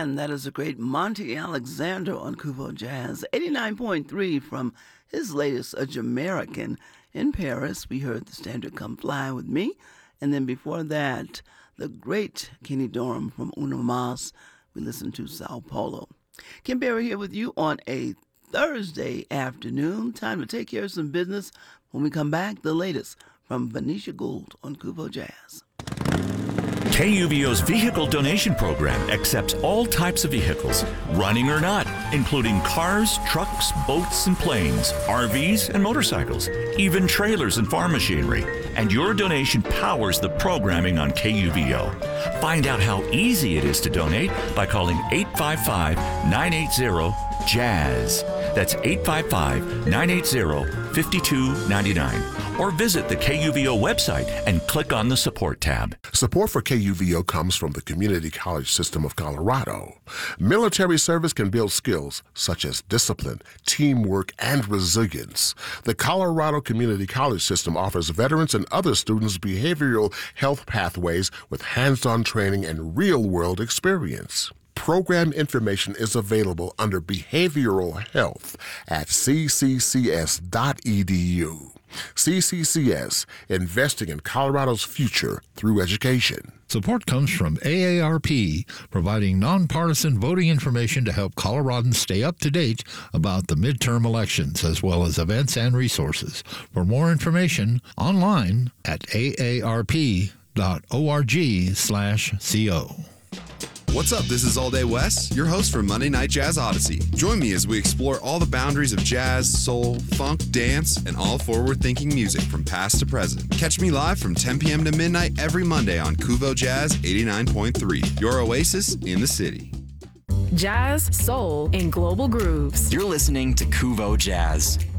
And that is a great Monty Alexander on Kuvo Jazz. 89.3 from his latest, A Jamaican in Paris. We heard the standard Come Fly With Me. And then before that, the great Kenny Dorham from Uno Mas. We listened to Sao Paulo. Kim Berry here with you on a Thursday afternoon. Time to take care of some business. When we come back, the latest from Venetia Gould on Kuvo Jazz. KUVO's vehicle donation program accepts all types of vehicles, running or not, including cars, trucks, boats, and planes, RVs, and motorcycles, even trailers and farm machinery. And your donation powers the programming on KUVO. Find out how easy it is to donate by calling 855-980-JAZZ. That's 855-980-5299. Or visit the KUVO website and click on the Support tab. Support for KUVO comes from the Community College System of Colorado. Military service can build skills such as discipline, teamwork, and resilience. The Colorado Community College System offers veterans and other students behavioral health pathways with hands-on training and real-world experience. Program information is available under Behavioral Health at cccs.edu. CCCS, investing in Colorado's future through education. Support comes from AARP, providing nonpartisan voting information to help Coloradans stay up to date about the midterm elections, as well as events and resources. For more information, online at aarp.org/co. What's up? This is All Day Wes, your host for Monday Night Jazz Odyssey. Join me as we explore all the boundaries of jazz, soul, funk, dance, and all forward-thinking music from past to present. Catch me live from 10 p.m. to midnight every Monday on Kuvo Jazz 89.3, your oasis in the city. Jazz, soul, and global grooves. You're listening to Kuvo Jazz.